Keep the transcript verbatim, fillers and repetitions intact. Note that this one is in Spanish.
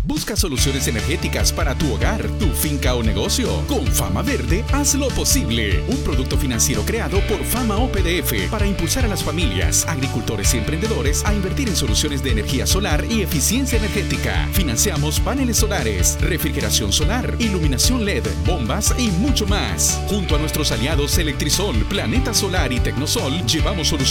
Busca soluciones energéticas para tu hogar, tu finca o negocio. Con Fama Verde, haz lo posible. Un producto financiero creado por Fama O P D F para impulsar a las familias, agricultores y emprendedores a invertir en soluciones de energía solar y eficiencia energética. Financiamos paneles solares, refrigeración solar, iluminación L E D, bombas y mucho más. Junto a nuestros aliados Electrisol, Planeta Solar y Tecnosol, llevamos soluciones